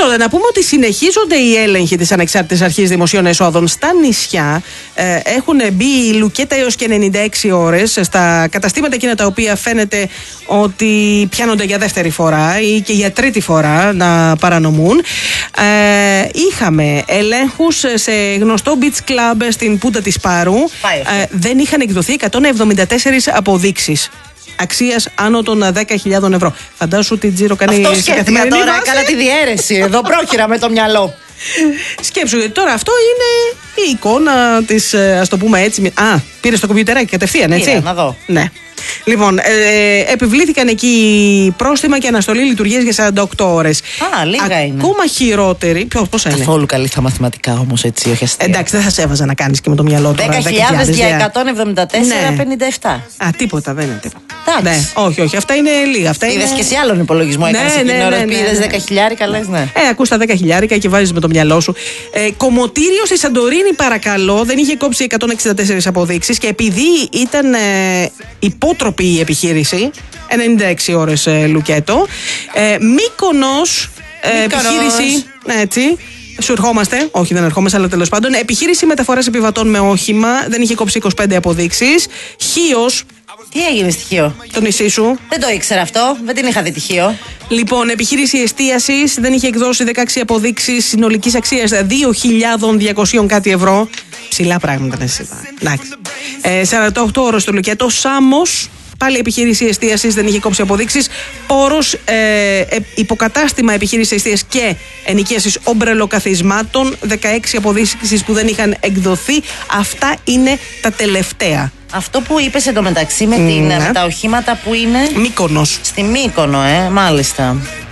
Τώρα, να πούμε ότι συνεχίζονται οι έλεγχοι της Ανεξάρτητης Αρχής Δημοσίων Εσόδων στα νησιά. Έχουν μπει η λουκέτα έως και 96 ώρες στα καταστήματα εκείνα τα οποία φαίνεται ότι πιάνονται για δεύτερη φορά ή και για τρίτη φορά να παρανομούν. Είχαμε ελέγχους σε γνωστό beach club στην Πούντα της Πάρου. Δεν είχαν εκδοθεί 174 αποδείξεις αξίας άνω των 10.000 ευρώ. Φαντάσου τι τζίρο κάνει σε καθημερινή τώρα, βάση. Έκανα τη διαίρεση. Εδώ πρόχειρα με το μυαλό. Σκέψου, τώρα αυτό είναι η εικόνα της, ας το πούμε έτσι. Πήρε το κομπιουτεράκι κατευθείαν, έτσι. Πήρα, να δω. Ναι. Λοιπόν, επιβλήθηκαν εκεί πρόστιμα και αναστολή λειτουργίας για 48 ώρες. Λίγα είναι. Ακόμα χειρότερη. Πόσα είναι? Καθόλου καλή στα μαθηματικά όμως, έτσι, όχι αστεία. Εντάξει, δεν θα σε έβαζα να κάνεις και με το μυαλό του. 10.000 για 174,57. Τίποτα, δεν είναι τίποτα. Ναι, όχι, αυτά είναι λίγα. Είδες και εσύ άλλον υπολογισμό έκανες εκείνη την ώρα που είδες 10.000, λες, ναι. Ακούς τα 10.000 και βάζεις με το μυαλό σου. Κομμωτήριο στη Σαντορίνη, παρακαλώ, δεν είχε κόψει 164 αποδείξεις και επειδή ήταν υπότροπη η επιχείρηση, 96 ώρες λουκέτο. Μύκονος, επιχείρηση, έτσι. Σου ερχόμαστε, όχι δεν ερχόμαστε, αλλά τέλος πάντων. Επιχείρηση μεταφοράς επιβατών με όχημα, δεν είχε κόψει 25 αποδείξεις. Χίος. Τι έγινε στη Χίο? Το νησί σου. Δεν το ήξερα αυτό, δεν την είχα δει τη Χίο. Λοιπόν, επιχείρηση εστίασης, δεν είχε εκδώσει 16 αποδείξεις συνολικής αξίας 2.200 κάτι ευρώ. Ψηλά πράγματα να σας είπα. 48 ώρες στο λουκέτο. Σάμος. Πάλι επιχείρηση εστίασης, δεν είχε κόψει αποδείξεις. Πόρος, υποκατάστημα επιχείρηση εστίασης και ενοικίασης ομπρελοκαθισμάτων. 16 αποδείξεις που δεν είχαν εκδοθεί. Αυτά είναι τα τελευταία. Αυτό που είπες εντωμεταξύ με τα οχήματα που είναι. Μύκονος. Στη Μύκονο, μάλιστα.